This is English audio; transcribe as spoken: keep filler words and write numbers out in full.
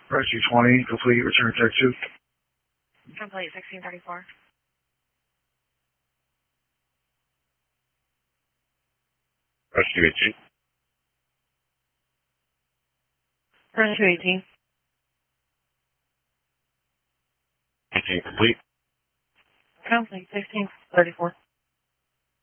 Rescue twenty, complete, return tech two. Complete, sixteen thirty-four. Rescue eighteen. Rescue eighteen. eighteen complete. Complete, sixteen thirty-four.